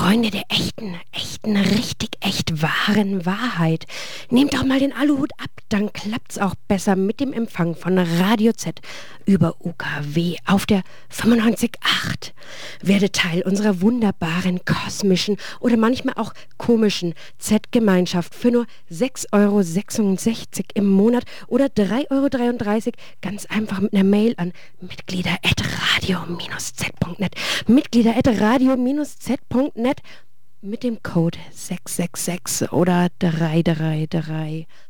Freunde der richtig echt wahren Wahrheit. Nehmt doch mal den Aluhut ab, dann klappt's auch besser mit dem Empfang von Radio Z über UKW auf der 95.8. Werde Teil unserer wunderbaren, kosmischen oder manchmal auch komischen Z-Gemeinschaft für nur 6,66 € im Monat oder 3,33 € ganz einfach mit einer Mail an mitglieder@radio-z.net. Mitglieder@radio-z.net mit dem Code 666 oder 333.